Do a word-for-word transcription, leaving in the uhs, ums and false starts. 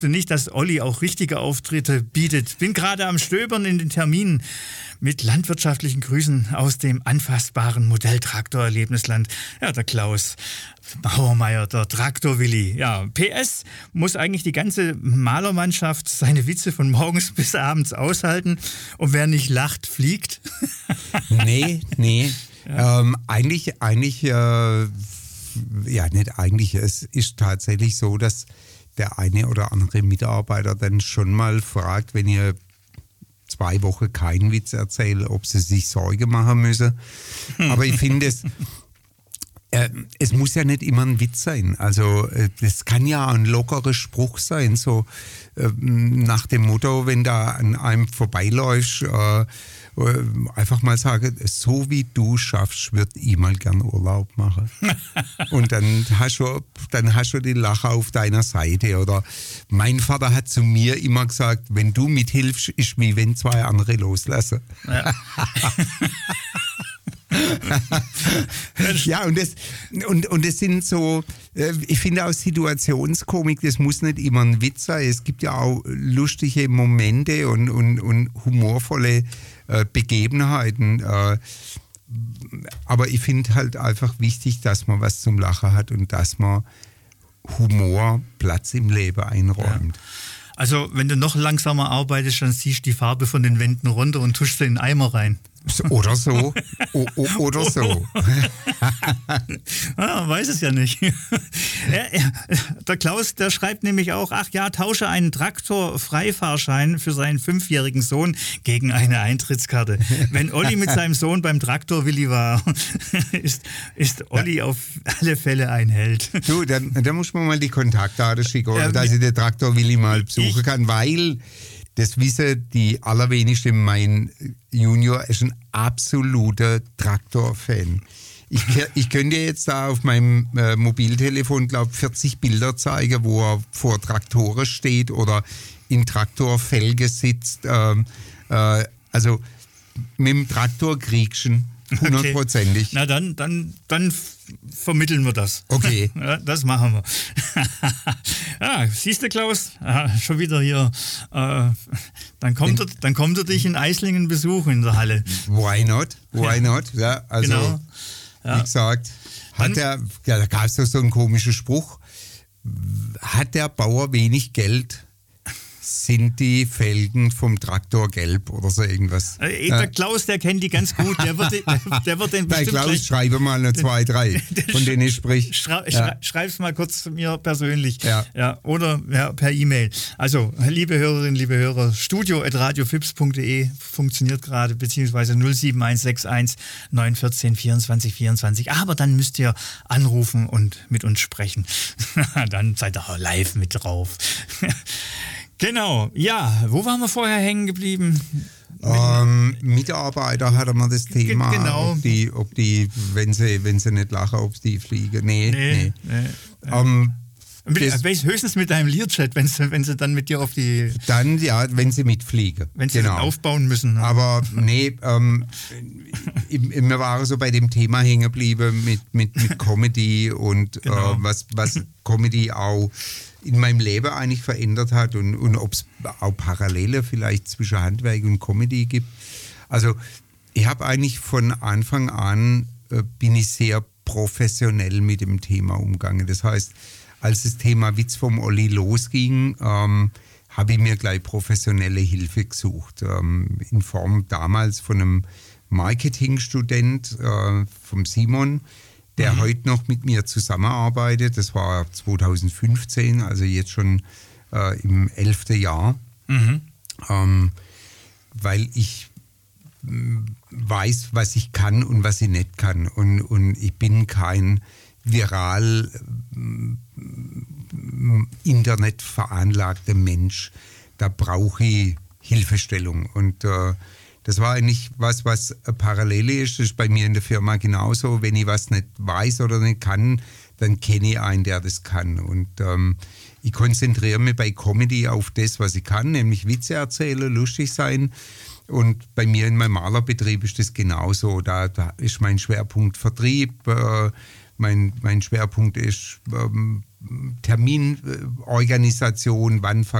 nicht, dass Olli auch richtige Auftritte bietet. Bin gerade am Stöbern in den Terminen mit landwirtschaftlichen Grüßen aus dem anfassbaren Modelltraktor-Erlebnisland. Ja, der Klaus Bauermeier, der Traktor-Willi. Ja, P S muss eigentlich die ganze Malermannschaft seine Witze von morgens bis abends aushalten. Und wer nicht lacht, fliegt. Nee, nee. Ja. Ähm, eigentlich, eigentlich, äh, ja, nicht eigentlich. Es ist tatsächlich so, dass der eine oder andere Mitarbeiter dann schon mal fragt, wenn ihr zwei Wochen keinen Witz erzählt, ob sie sich Sorge machen müssen. Aber ich finde es, äh, es muss ja nicht immer ein Witz sein. Also äh, das kann ja ein lockerer Spruch sein, so äh, nach dem Motto, wenn da an einem vorbeiläufst, äh, einfach mal sagen, so wie du schaffst, würde ich mal gern Urlaub machen. Und dann hast du, dann hast du die Lacher auf deiner Seite. Oder mein Vater hat zu mir immer gesagt, wenn du mithilfst, ist wie wenn zwei andere loslassen. Ja. Ja, und das, und, und das sind so, ich finde auch Situationskomik, das muss nicht immer ein Witz sein. Es gibt ja auch lustige Momente und, und, und humorvolle äh, Begebenheiten. Äh, aber ich finde halt einfach wichtig, dass man was zum Lachen hat und dass man Humor Platz im Leben einräumt. Ja. Also wenn du noch langsamer arbeitest, dann ziehst du die Farbe von den Wänden runter und tuschst sie in den Eimer rein. Oder so. O, o, oder so. Ah, weiß es ja nicht. Der Klaus, der schreibt nämlich auch, ach ja, tausche einen Traktor-Freifahrschein für seinen fünfjährigen Sohn gegen eine Eintrittskarte. Wenn Olli mit seinem Sohn beim Traktor-Willi war, ist, ist Olli ja auf alle Fälle ein Held. Du, dann, dann muss man mal die Kontaktdaten schicken, oder, ähm, dass ich den Traktor-Willi mal besuchen ich, kann, weil... Das wissen die allerwenigsten. Mein Junior ist ein absoluter Traktor-Fan. Ich, ich könnte jetzt da auf meinem äh, Mobiltelefon, glaube ich, vierzig Bilder zeigen, wo er vor Traktoren steht oder in Traktorfelge sitzt. Ähm, äh, also mit dem Traktor kriegst du hundertprozentig. Okay. Na dann, dann, dann vermitteln wir das. Okay. Ja, das machen wir. Ja, siehst du, Klaus, ja, schon wieder hier. Äh, dann, kommt er, dann kommt er dich in Eislingen besuchen in der Halle. Why not? Why ja. not? Ja, also, genau. Ja. Wie gesagt, hat der, ja, da gab es doch so einen komischen Spruch. Hat der Bauer wenig Geld, sind die Felgen vom Traktor gelb oder so irgendwas. Äh, der Klaus, der kennt die ganz gut. Der wird, der wird den bestimmt Klaus, gleich, schreibe mal eine zwei, drei, von denen ich sprich. Schra ja. Schreib's mal kurz mir persönlich. Ja. Ja, oder ja, per E-Mail. Also, liebe Hörerinnen, liebe Hörer, studio at radiofips punkt de funktioniert gerade, beziehungsweise null sieben eins sechs eins neun eins vier vierundzwanzig vierundzwanzig. Aber dann müsst ihr anrufen und mit uns sprechen. Dann seid ihr live mit drauf. Genau, ja, wo waren wir vorher hängen geblieben? Ähm, Mitarbeiter hatte man das Thema, genau. ob die, ob die wenn, sie, wenn sie nicht lachen, ob die fliegen. Nee, nee. nee. nee. Ähm, mit, höchstens mit deinem Learjet, wenn sie, wenn sie dann mit dir auf die... Dann, ja, wenn sie mitfliegen. Wenn sie genau. aufbauen müssen. Ne? Aber nee, ähm, wir waren so bei dem Thema hängen geblieben mit, mit, mit Comedy und genau. äh, was, was Comedy auch in meinem Leben eigentlich verändert hat und, und ob es auch Parallele vielleicht zwischen Handwerk und Comedy gibt. Also ich habe eigentlich von Anfang an, äh, bin ich sehr professionell mit dem Thema umgegangen. Das heißt, als das Thema Witz vom Olli losging, ähm, habe ich mir gleich professionelle Hilfe gesucht. Ähm, in Form damals von einem Marketingstudent, äh, vom Simon, der mhm. heute noch mit mir zusammenarbeitet. Das war zwanzig fünfzehn, also jetzt schon äh, im elften Jahr. Mhm. Ähm, weil ich m, weiß, was ich kann und was ich nicht kann. Und, und ich bin kein viral m, Internet veranlagter Mensch. Da brauche ich Hilfestellung. Und äh, das war eigentlich was, was parallel ist. Das ist bei mir in der Firma genauso. Wenn ich was nicht weiß oder nicht kann, dann kenne ich einen, der das kann. Und ähm, ich konzentriere mich bei Comedy auf das, was ich kann, nämlich Witze erzählen, lustig sein. Und bei mir in meinem Malerbetrieb ist das genauso. Da, da ist mein Schwerpunkt Vertrieb. Äh, mein, mein Schwerpunkt ist ähm, Terminorganisation, wann